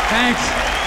Thanks.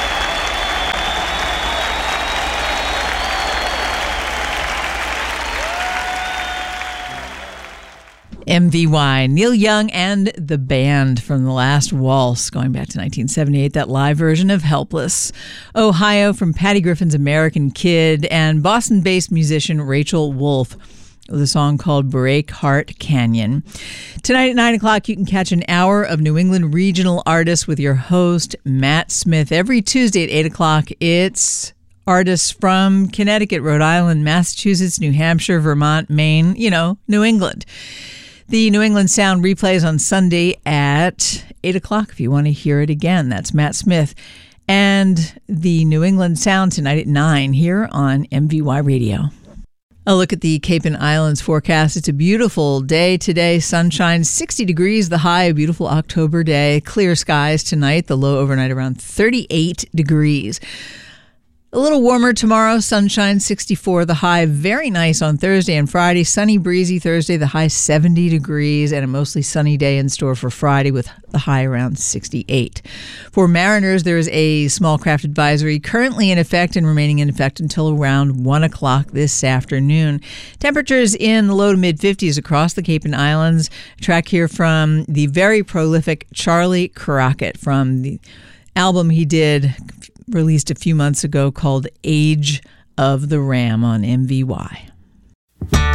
MVY, Neil Young and the band from The Last Waltz, going back to 1978, that live version of Helpless. Ohio from Patty Griffin's American Kid, and Boston-based musician Rachel Wolf with a song called Break Heart Canyon. Tonight at 9 o'clock, you can catch an hour of New England regional artists with your host, Matt Smith. Every Tuesday at 8 o'clock, it's artists from Connecticut, Rhode Island, Massachusetts, New Hampshire, Vermont, Maine, New England. The New England Sound replays on Sunday at 8 o'clock if you want to hear it again. That's Matt Smith. And the New England Sound tonight at 9 here on MVY Radio. A look at the Cape and Islands forecast. It's a beautiful day today. Sunshine, 60 degrees, the high, a beautiful October day. Clear skies tonight, the low overnight around 38 degrees. A little warmer tomorrow, sunshine, 64, the high. Very nice on Thursday and Friday. Sunny, breezy Thursday, the high 70 degrees, and a mostly sunny day in store for Friday with the high around 68. For mariners, there is a small craft advisory currently in effect and remaining in effect until around 1 o'clock this afternoon. Temperatures in the low to mid 50s across the Cape and Islands. A track here from the very prolific Charlie Crockett from the album he did released a few months ago called Age of the Ram on MVY.